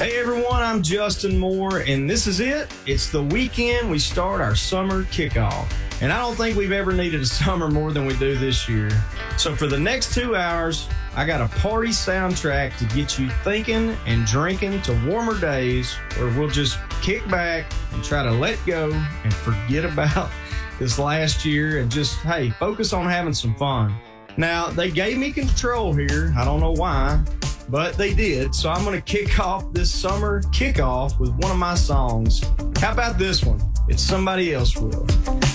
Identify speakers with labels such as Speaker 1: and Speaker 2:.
Speaker 1: Hey everyone, I'm Justin Moore, and this is it. It's the weekend we start our summer kickoff. And I don't think we've ever needed a summer more than we do this year. So for the next 2 hours, I got a party soundtrack to get you thinking and drinking to warmer days where we'll just kick back and try to let go and forget about this last year and just, hey, focus on having some fun. Now, they gave me control here. I don't know why, but they did. So I'm going to kick off this summer kickoff with one of my songs. How about this one? It's Somebody Else Will.